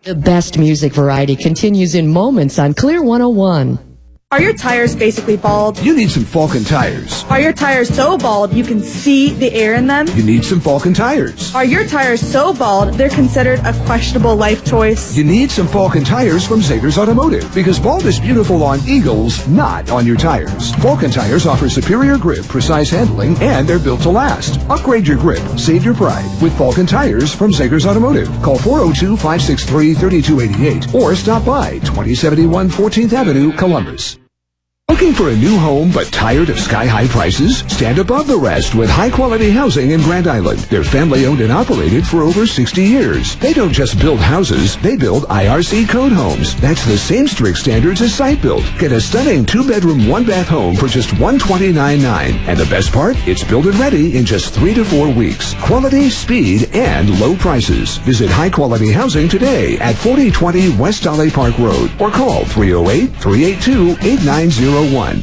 The best music variety continues in moments on Clear 101. Are your tires basically bald? You need some Falcon tires. Are your tires so bald you can see the air in them? You need some Falcon tires. Are your tires so bald they're considered a questionable life choice? You need some Falcon tires from Zagers Automotive, because bald is beautiful on Eagles, not on your tires. Falcon tires offer superior grip, precise handling, and they're built to last. Upgrade your grip, save your pride with Falcon tires from Zagers Automotive. Call 402-563-3288 or stop by 2071 14th Avenue, Columbus. Looking for a new home but tired of sky-high prices? Stand above the rest with high-quality housing in Grand Island. They're family-owned and operated for over 60 years. They don't just build houses, they build IRC code homes. That's the same strict standards as Site Built. Get a stunning 2-bedroom, 1-bath home for just $129.9. And the best part? It's built and ready in just 3 to 4 weeks. Quality, speed, and low prices. Visit high-quality housing today at 4020 West Dolly Park Road or call 308-382-8901.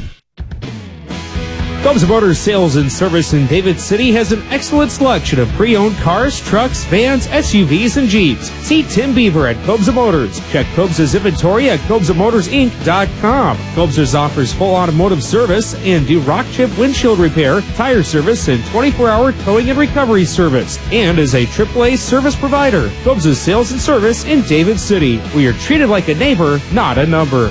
Cobza Motors Sales and Service in David City has an excellent selection of pre-owned cars, trucks, vans, SUVs, and Jeeps. See Tim Beaver at Cobza Motors. Check Cobza's inventory at CobzaMotorsInc.com. Cobza's offers full automotive service and do rock chip windshield repair, tire service, and 24-hour towing and recovery service. And is a AAA service provider. Cobza's Sales and Service in David City. We are treated like a neighbor, not a number.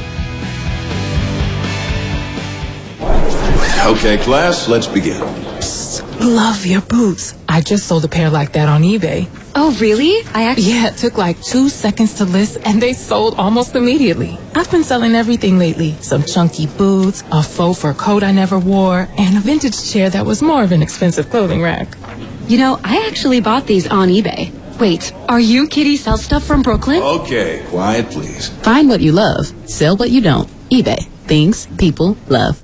Okay, class, let's begin. Love your boots. I just sold a pair like that on eBay. Oh, really? Yeah, it took like 2 seconds to list, and they sold almost immediately. I've been selling everything lately. Some chunky boots, a faux fur coat I never wore, and a vintage chair that was more of an expensive clothing rack. You know, I actually bought these on eBay. Wait, are you Kitty Sell Stuff from Brooklyn? Okay, quiet, please. Find what you love. Sell what you don't. eBay. Things people love.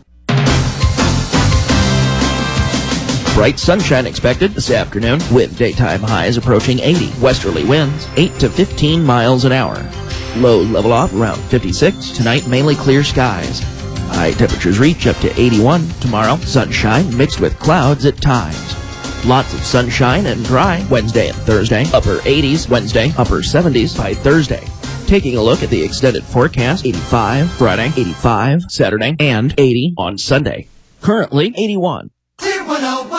Bright sunshine expected this afternoon with daytime highs approaching 80. Westerly winds 8 to 15 miles an hour. Lows level off around 56. Tonight, mainly clear skies. High temperatures reach up to 81. Tomorrow, sunshine mixed with clouds at times. Lots of sunshine and dry Wednesday and Thursday. Upper 80s Wednesday, upper 70s by Thursday. Taking a look at the extended forecast, 85 Friday, 85 Saturday, and 80 on Sunday. Currently 81.